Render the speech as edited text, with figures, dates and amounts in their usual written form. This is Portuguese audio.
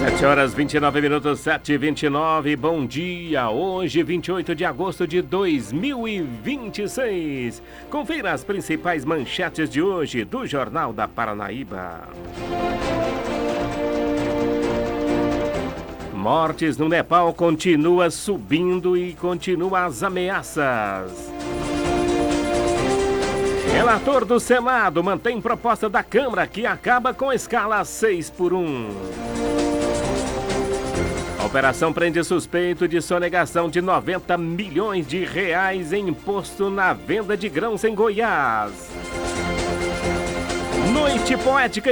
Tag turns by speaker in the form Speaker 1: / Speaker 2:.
Speaker 1: 7h29, 7h29, bom dia, hoje 28 de agosto de 2026. Confira as principais manchetes de hoje do Jornal da Paranaíba. Mortes no Nepal continua subindo e continua as ameaças. Relator do Senado mantém proposta da Câmara que acaba com a escala 6x1. A operação prende suspeito de sonegação de 90 milhões de reais em imposto na venda de grãos em Goiás. Noite poética